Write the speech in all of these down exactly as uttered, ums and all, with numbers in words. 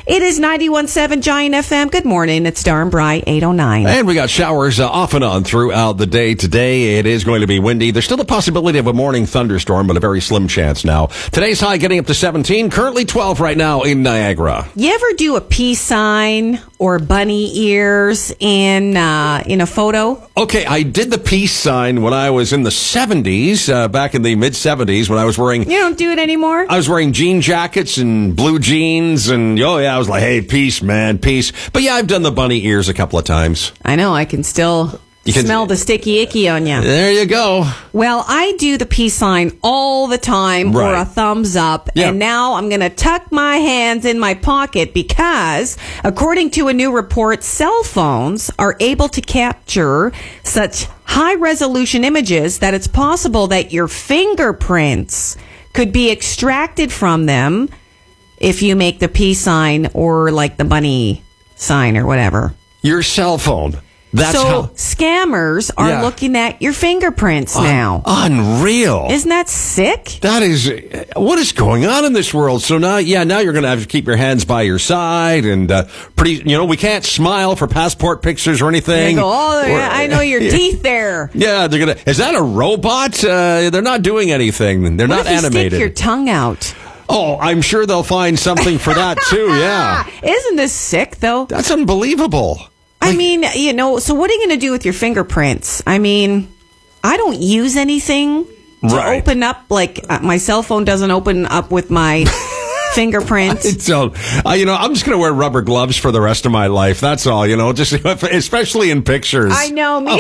It is ninety-one point seven Giant F M. Good morning. It's Darn Bright, eight oh nine. And we got showers uh, off and on throughout the day today. It is going to be windy. There's still the possibility of a morning thunderstorm, but a very slim chance now. Today's high getting up to seventeen, currently twelve right now in Niagara. You ever do a peace sign or bunny ears in uh, in a photo? Okay, I did the peace sign when I was in the seventies, uh, back in the mid-seventies when I was wearing... You don't do it anymore? I was wearing jean jackets and blue jeans, and oh yeah, I was like, hey, peace, man, peace. But yeah, I've done the bunny ears a couple of times. I know, I can still You can- smell the sticky icky on you. There you go. Well, I do the peace sign all the time, or Right. a thumbs up, Yeah. and now I'm going to tuck my hands in my pocket because, according to a new report, cell phones are able to capture such high-resolution images that it's possible that your fingerprints could be extracted from them if you make the peace sign or like the bunny sign or whatever. Your cell phone. That's so how... scammers are Yeah. looking at your fingerprints Un- now. Unreal. Isn't that sick? That is, what is going on in this world? So now, yeah, now you're going to have to keep your hands by your side and uh, pretty, you know, we can't smile for passport pictures or anything. They go, oh, Or- yeah, I know your teeth there. Yeah, they're going to, is that a robot? Uh, they're not doing anything. They're What not if you animated. stick your tongue out? Oh, I'm sure they'll find something for that too, yeah. Isn't this sick, though? That's unbelievable. I mean, you know, so what are you going to do with your fingerprints? I mean, I don't use anything to Right. open up, like, uh, my cell phone doesn't open up with my fingerprints. So, uh, you know, I'm just going to wear rubber gloves for the rest of my life. That's all, you know, just especially in pictures. I know, me.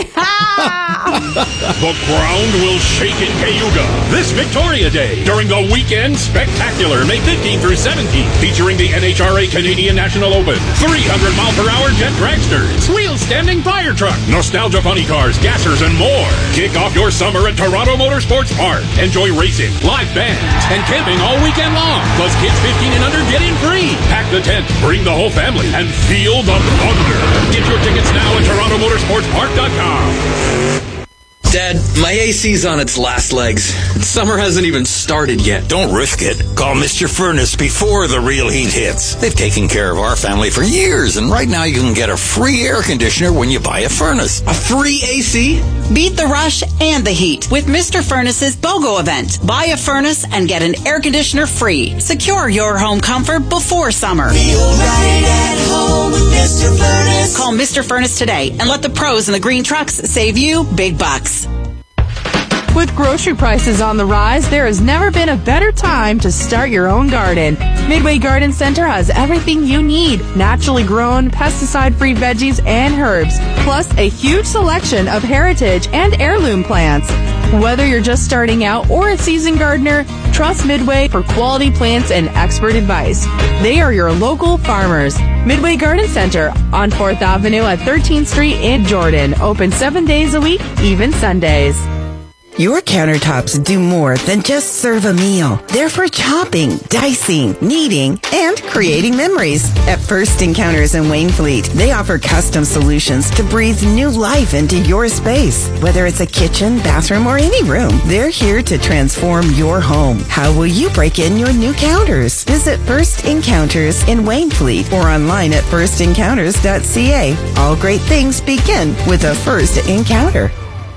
The ground will shake in Cayuga this Victoria Day during the Weekend Spectacular, May fifteenth through seventeenth, featuring the N H R A Canadian National Open, three hundred mile per hour jet dragsters, wheel-standing fire truck, nostalgia funny cars, gassers, and more. Kick off your summer at Toronto Motorsports Park. Enjoy racing, live bands, and camping all weekend long. Plus, kids fifteen and under get in free. Pack the tent, bring the whole family, and feel the thunder. Get your tickets now at toronto motorsports park dot com. Dad, my A C's on its last legs. Summer hasn't even started yet. Don't risk it. Call Mister Furnace before the real heat hits. They've taken care of our family for years, and right now you can get a free air conditioner when you buy a furnace. A free A C? Beat the rush and the heat with Mister Furnace's BOGO event. Buy a furnace and get an air conditioner free. Secure your home comfort before summer. Feel right at home with Mister Furnace. Call Mister Furnace today and let the pros in the green trucks save you big bucks. With grocery prices on the rise, there has never been a better time to start your own garden. Midway Garden Center has everything you need. Naturally grown, pesticide-free veggies and herbs, plus a huge selection of heritage and heirloom plants. Whether you're just starting out or a seasoned gardener, trust Midway for quality plants and expert advice. They are your local farmers. Midway Garden Center on fourth Avenue at thirteenth Street in Jordan. Open seven days a week, even Sundays. Your countertops do more than just serve a meal. They're for chopping, dicing, kneading, and creating memories. At First Encounters in Waynfleet, they offer custom solutions to breathe new life into your space. Whether it's a kitchen, bathroom, or any room, they're here to transform your home. How will you break in your new counters? Visit First Encounters in Waynfleet or online at first encounters dot c a. All great things begin with a first encounter.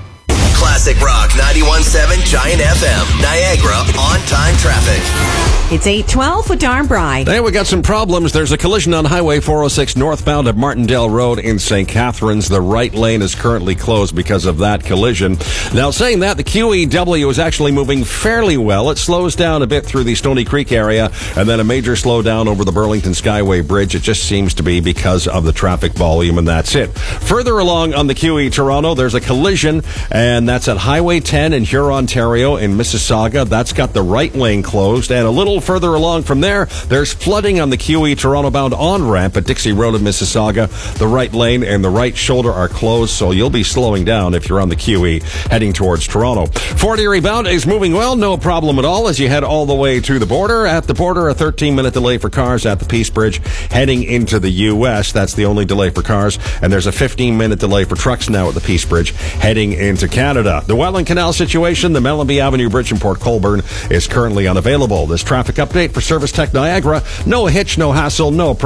Classic Rock ninety-one point seven Giant F M. Niagara on-time traffic. It's eight twelve with Darn Bright. Hey, we got some problems. There's a collision on Highway four oh six northbound at Martindale Road in Saint Catharines. The right lane is currently closed because of that collision. Now, saying that, the Q E W is actually moving fairly well. It slows down a bit through the Stony Creek area, and then a major slowdown over the Burlington Skyway Bridge. It just seems to be because of the traffic volume, and that's it. Further along on the Q E Toronto, there's a collision, and that's at Highway ten in Huron, Ontario in Mississauga. That's got the right lane closed, and a little further along from there, there's flooding on the Q E Toronto-bound on-ramp at Dixie Road in Mississauga. The right lane and the right shoulder are closed, so you'll be slowing down if you're on the Q E heading towards Toronto. Fort Erie bound is moving well, no problem at all as you head all the way to the border. At the border, a thirteen-minute delay for cars at the Peace Bridge heading into the U S. That's the only delay for cars, and there's a fifteen-minute delay for trucks now at the Peace Bridge heading into Canada. The Welland Canal situation, the Mellanby Avenue Bridge in Port Colborne is currently unavailable. This traffic update for Service Tech Niagara. No hitch, no hassle, no